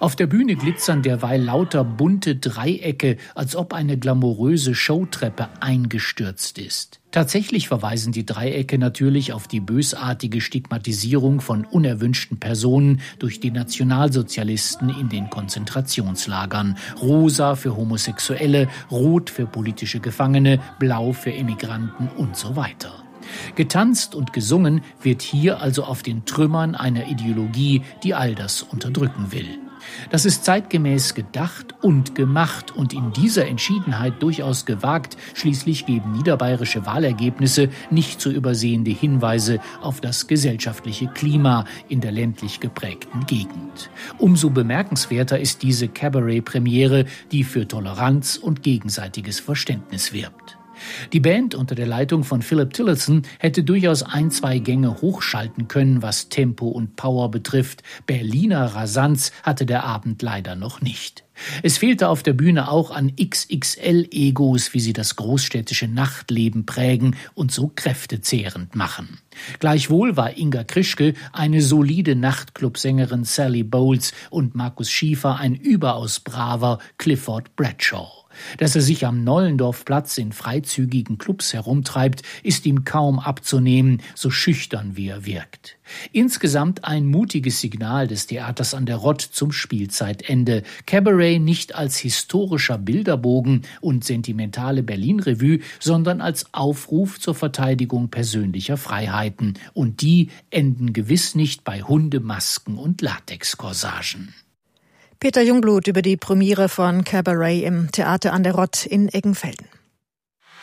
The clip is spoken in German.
Auf der Bühne glitzern derweil lauter bunte Dreiecke, als ob eine glamouröse Showtreppe eingestürzt ist. Tatsächlich verweisen die Dreiecke natürlich auf die bösartige Stigmatisierung von unerwünschten Personen durch die Nationalsozialisten in den Konzentrationslagern. Rosa für Homosexuelle, rot für politische Gefangene, blau für Emigranten und so weiter. Getanzt und gesungen wird hier also auf den Trümmern einer Ideologie, die all das unterdrücken will. Das ist zeitgemäß gedacht und gemacht und in dieser Entschiedenheit durchaus gewagt. Schließlich geben niederbayerische Wahlergebnisse nicht zu übersehende Hinweise auf das gesellschaftliche Klima in der ländlich geprägten Gegend. Umso bemerkenswerter ist diese Cabaret-Premiere, die für Toleranz und gegenseitiges Verständnis wirbt. Die Band unter der Leitung von Philip Tillotson hätte durchaus 1-2 Gänge hochschalten können, was Tempo und Power betrifft. Berliner Rasanz hatte der Abend leider noch nicht. Es fehlte auf der Bühne auch an XXL-Egos, wie sie das großstädtische Nachtleben prägen und so kräftezehrend machen. Gleichwohl war Inga Krischke eine solide Nachtclubsängerin Sally Bowles und Markus Schiefer ein überaus braver Clifford Bradshaw. Dass er sich am Nollendorfplatz in freizügigen Clubs herumtreibt, ist ihm kaum abzunehmen, so schüchtern wie er wirkt. Insgesamt ein mutiges Signal des Theaters an der Rott zum Spielzeitende. Cabaret nicht als historischer Bilderbogen und sentimentale Berlin-Revue, sondern als Aufruf zur Verteidigung persönlicher Freiheiten. Und die enden gewiss nicht bei Hundemasken und Latexkorsagen. Peter Jungblut über die Premiere von Cabaret im Theater an der Rott in Eggenfelden.